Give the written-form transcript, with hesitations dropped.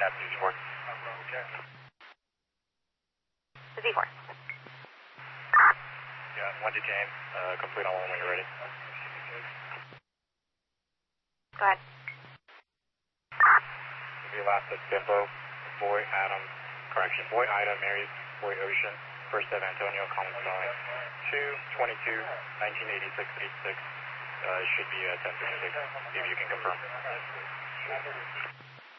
That's Z4. Z4. Yeah, 1 detain, complete on 1 when you're ready. Go ahead. Your last at Bimbo, Boy Ida, Mary, Boy Ocean, First San Antonio, common spelling, 222, 1986, 86, should be 1056, if you can confirm.